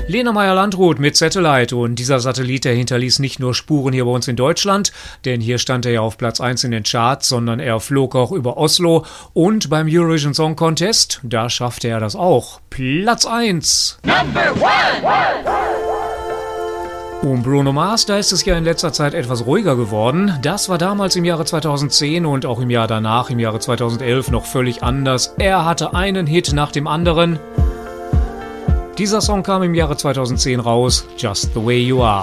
Lena Meyer-Landrut mit Satellite, und dieser Satellit, der hinterließ nicht nur Spuren hier bei uns in Deutschland, denn hier stand er ja auf Platz 1 in den Charts, sondern er flog auch über Oslo, und beim Eurovision Song Contest, da schaffte er das auch. Platz 1. Number 1. Um Bruno Mars, da ist es ja in letzter Zeit etwas ruhiger geworden. Das war damals im Jahre 2010 und auch im Jahr danach, im Jahre 2011, noch völlig anders. Er hatte einen Hit nach dem anderen. Dieser Song kam im Jahre 2010 raus, Just the Way You Are.